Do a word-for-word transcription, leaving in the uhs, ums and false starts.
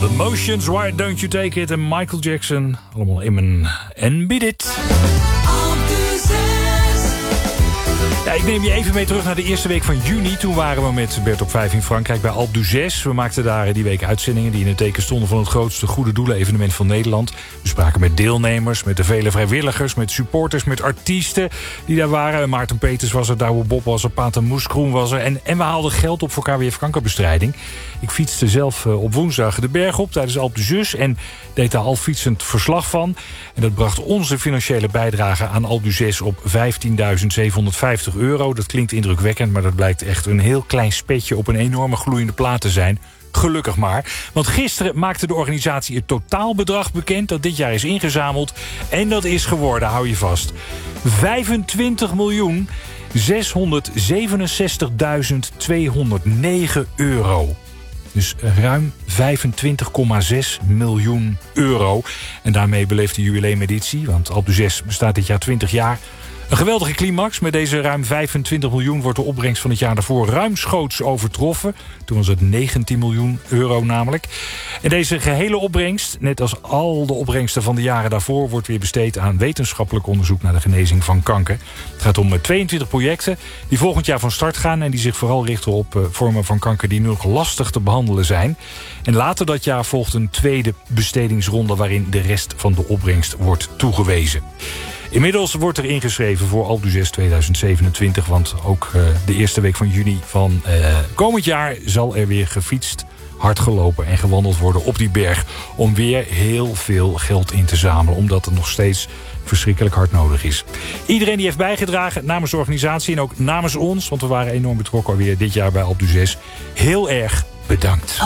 The Motions, Why Don't You Take It en Michael Jackson. Allemaal in mijn en Beat It. Ja, ik neem je even mee terug naar de eerste week van juni. Toen waren we met Bert op vijf in Frankrijk bij Alpe d'Huez. We maakten daar die week uitzendingen die in het teken stonden van het grootste goede doelen-evenement van Nederland. We spraken met deelnemers, met de vele vrijwilligers, met supporters, met artiesten die daar waren. Maarten Peters was er, Douwe Bob was er, Pater Moeskroen was er. En, en we haalden geld op voor K W F kankerbestrijding. Ik fietste zelf op woensdag de berg op tijdens Alpe d'Huez en deed daar al fietsend verslag van. En dat bracht onze financiële bijdrage aan Alpe d'Huez op vijftienduizend zevenhonderdvijftig euro. Dat klinkt indrukwekkend, maar dat blijkt echt een heel klein spetje op een enorme gloeiende plaat te zijn. Gelukkig maar. Want gisteren maakte de organisatie het totaalbedrag bekend dat dit jaar is ingezameld. En dat is geworden, hou je vast, vijfentwintig miljoen zeshonderdzevenenzestigduizend tweehonderdnegen euro. Dus ruim vijfentwintig komma zes miljoen euro. En daarmee beleeft de jubileumeditie, want Alpe d'Huez bestaat dit jaar twintig jaar... Een geweldige climax. Met deze ruim vijfentwintig miljoen wordt de opbrengst van het jaar daarvoor ruimschoots overtroffen. Toen was het negentien miljoen euro namelijk. En deze gehele opbrengst, net als al de opbrengsten van de jaren daarvoor, wordt weer besteed aan wetenschappelijk onderzoek naar de genezing van kanker. Het gaat om tweeëntwintig projecten die volgend jaar van start gaan en die zich vooral richten op vormen van kanker die nu nog lastig te behandelen zijn. En later dat jaar volgt een tweede bestedingsronde waarin de rest van de opbrengst wordt toegewezen. Inmiddels wordt er ingeschreven voor Alpe d'Huez tweeduizend zevenentwintig... want ook uh, de eerste week van juni van uh, komend jaar zal er weer gefietst, hard gelopen en gewandeld worden op die berg om weer heel veel geld in te zamelen, omdat het nog steeds verschrikkelijk hard nodig is. Iedereen die heeft bijgedragen namens de organisatie en ook namens ons, want we waren enorm betrokken alweer dit jaar bij Alpe d'Huez, heel erg bedankt.